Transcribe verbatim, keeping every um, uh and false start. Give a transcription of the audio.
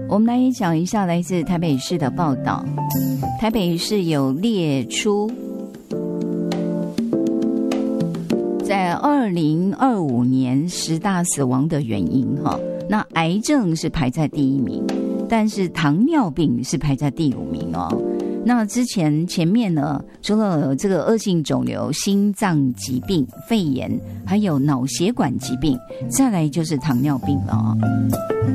我们来讲一下来自台北市的报道。台北市有列出在二零二五年十大死亡的原因哈，那癌症是排在第一名，但是糖尿病是排在第五名哦。那之前前面呢，除了这个恶性肿瘤、心脏疾病、肺炎，还有脑血管疾病，再来就是糖尿病了哦。